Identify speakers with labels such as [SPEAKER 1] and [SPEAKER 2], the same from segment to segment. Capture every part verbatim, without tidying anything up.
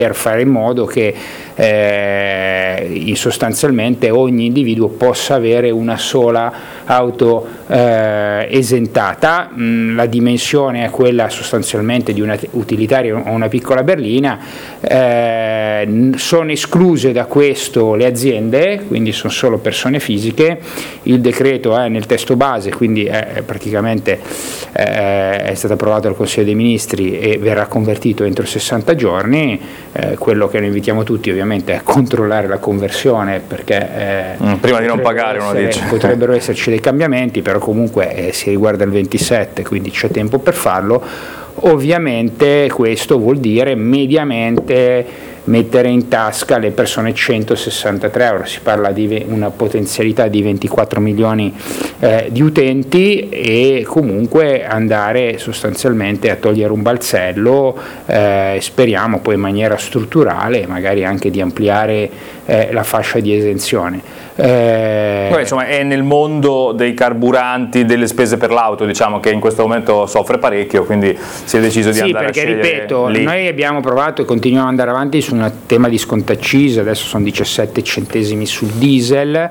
[SPEAKER 1] per fare in modo che eh, sostanzialmente ogni individuo possa avere una sola auto eh, esentata. Mm, la dimensione è quella sostanzialmente di una utilitaria o una piccola berlina. Eh, sono escluse da questo le aziende, quindi sono solo persone fisiche. Il decreto è nel testo base, quindi è praticamente eh, è stato approvato dal Consiglio dei Ministri e verrà convertito entro sessanta giorni. Eh, quello che noi invitiamo tutti ovviamente è a controllare la conversione, perché eh,
[SPEAKER 2] mm, prima di non pagare
[SPEAKER 1] essere,
[SPEAKER 2] uno dice.
[SPEAKER 1] potrebbero esserci dei cambiamenti, però comunque eh, si riguarda il ventisette, quindi c'è tempo per farlo. Ovviamente questo vuol dire mediamente mettere in tasca alle persone centosessantatré euro, si parla di una potenzialità di ventiquattro milioni eh, di utenti, e comunque andare sostanzialmente a togliere un balzello, eh, speriamo poi in maniera strutturale magari anche di ampliare eh, la fascia di esenzione.
[SPEAKER 2] Eh, Beh, insomma, è nel mondo dei carburanti, delle spese per l'auto, diciamo, che in questo momento soffre parecchio, quindi si è deciso di
[SPEAKER 1] sì,
[SPEAKER 2] andare
[SPEAKER 1] perché,
[SPEAKER 2] a scegliere
[SPEAKER 1] ripeto,
[SPEAKER 2] lì.
[SPEAKER 1] Noi abbiamo provato e continuiamo ad andare avanti su un tema di sconto accise, adesso sono diciassette centesimi sul diesel,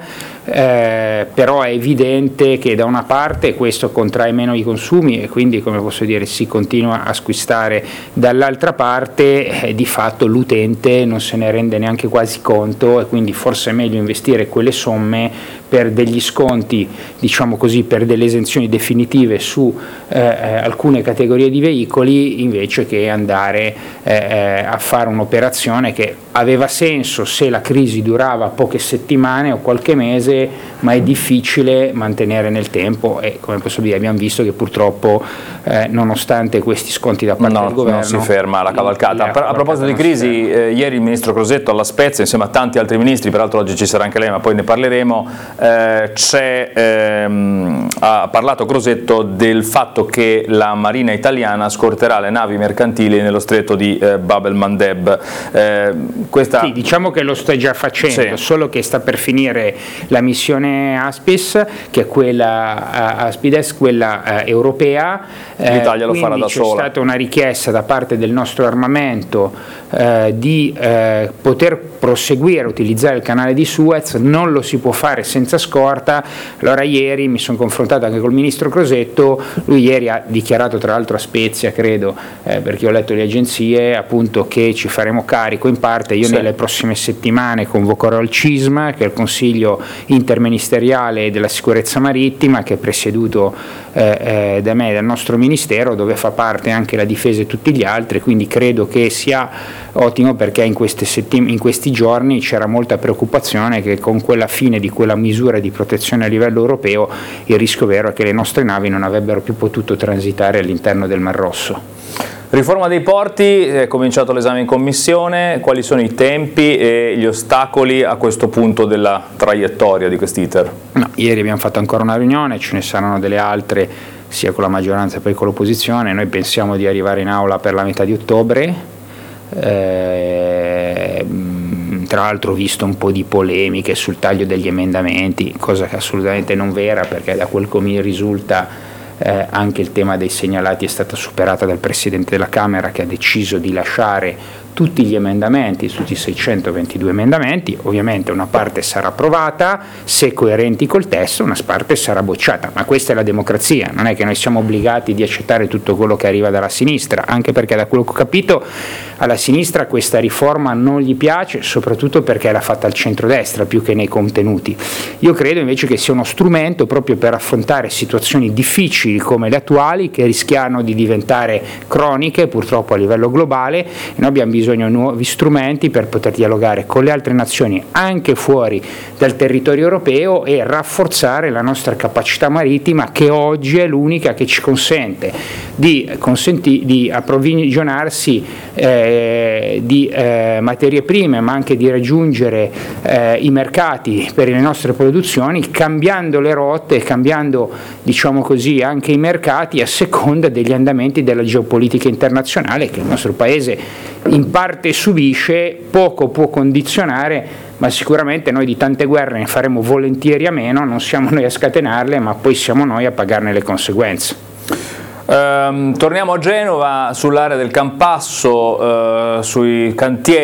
[SPEAKER 1] eh, però è evidente che da una parte questo contrae meno i consumi e quindi, come posso dire, si continua a squistare, dall'altra parte eh, di fatto l'utente non se ne rende neanche quasi conto, e quindi forse è meglio investire quelle somme per degli sconti, diciamo così, per delle esenzioni definitive su eh, alcune categorie di veicoli, invece che andare eh, a fare un'operazione che aveva senso se la crisi durava poche settimane o qualche mese, ma è difficile mantenere nel tempo, e come posso dire abbiamo visto che purtroppo eh, nonostante questi sconti da parte
[SPEAKER 2] no,
[SPEAKER 1] del governo
[SPEAKER 2] non si ferma la cavalcata.
[SPEAKER 1] La, la
[SPEAKER 2] a
[SPEAKER 1] cavalcata
[SPEAKER 2] proposito di crisi, eh, ieri il ministro Crosetto alla Spezia insieme a tanti altri ministri, peraltro oggi ci sarà anche lei ma poi ne parleremo, eh, c'è, ehm, ha parlato Crosetto del fatto che la Marina italiana scorterà le navi mercantili nello stretto di eh, Bab el-Mandeb. Eh, questa...
[SPEAKER 1] Sì, diciamo che lo sta già facendo, sì. Solo che sta per finire la missione Aspis, che è quella uh, Aspides, quella uh, europea.
[SPEAKER 2] L'Italia eh, lo farà da sola.
[SPEAKER 1] C'è stata una richiesta da parte del nostro armamento uh, di uh, poter proseguire a utilizzare il canale di Suez, non lo si può fare senza scorta. Allora ieri mi sono confrontato anche col ministro Crosetto, lui ieri ha dichiarato, tra l'altro a Spezia credo, eh, perché ho letto le agenzie, appunto che ci faremo carico in parte. Io sì. Nelle prossime settimane convocherò il CISMA, che è il Consiglio interministeriale della sicurezza marittima, che è presieduto eh, eh, da me e dal nostro ministero, dove fa parte anche la difesa e tutti gli altri, quindi credo che sia ottimo, perché in, queste settim- in questi giorni c'era molta preoccupazione che con quella fine di quella misura di protezione a livello europeo il rischio vero è che le nostre navi non avrebbero più potuto transitare all'interno del Mar Rosso.
[SPEAKER 2] Riforma dei porti, è cominciato l'esame in commissione, quali sono i tempi e gli ostacoli a questo punto della traiettoria di quest'iter?
[SPEAKER 1] No, ieri abbiamo fatto ancora una riunione, ce ne saranno delle altre sia con la maggioranza che con l'opposizione. Noi pensiamo di arrivare in aula per la metà di ottobre, eh, tra l'altro ho visto un po' di polemiche sul taglio degli emendamenti, cosa che assolutamente non vera, perché da quel che mi risulta Eh, anche il tema dei segnalati è stata superata dal Presidente della Camera, che ha deciso di lasciare tutti gli emendamenti, tutti i seicentoventidue emendamenti. Ovviamente una parte sarà approvata se coerenti col testo, una parte sarà bocciata, ma questa è la democrazia, non è che noi siamo obbligati di accettare tutto quello che arriva dalla sinistra, anche perché da quello che ho capito alla sinistra questa riforma non gli piace, soprattutto perché l'ha fatta al centrodestra più che nei contenuti. Io credo invece che sia uno strumento proprio per affrontare situazioni difficili come le attuali, che rischiano di diventare croniche purtroppo a livello globale, e noi abbiamo bisogno di nuovi strumenti per poter dialogare con le altre nazioni anche fuori dal territorio europeo e rafforzare la nostra capacità marittima, che oggi è l'unica che ci consente di, consenti, di approvvigionarsi eh, di eh, materie prime, ma anche di raggiungere eh, i mercati per le nostre produzioni, cambiando le rotte, cambiando, diciamo così, anche i mercati a seconda degli andamenti della geopolitica internazionale, che il nostro Paese in parte subisce, poco può condizionare, ma sicuramente noi di tante guerre ne faremo volentieri a meno, non siamo noi a scatenarle, ma poi siamo noi a pagarne le conseguenze.
[SPEAKER 2] Um, torniamo a Genova, sull'area del Campasso, uh, sui cantieri.